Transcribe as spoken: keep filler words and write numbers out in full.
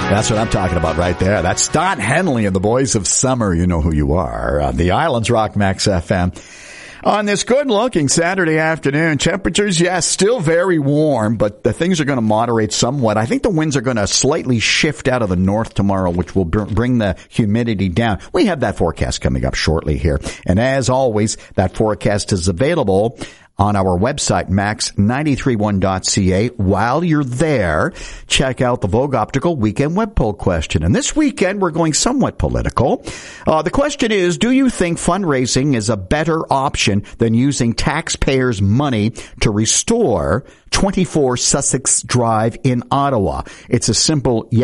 That's what I'm talking about right there. That's Don Henley and the Boys of Summer. You know who you are. Uh, the Islands Rock Max F M. On this good-looking Saturday afternoon, temperatures, yes, still very warm, but the things are going to moderate somewhat. I think the winds are going to slightly shift out of the north tomorrow, which will br- bring the humidity down. We have that forecast coming up shortly here. And as always, that forecast is available on our website, max nine three one dot c a. While you're there, check out the Vogue Optical Weekend Web Poll question. And this weekend, we're going somewhat political. Uh, the question is, do you think fundraising is a better option than using taxpayers' money to restore twenty-four Sussex Drive in Ottawa? It's a simple yes.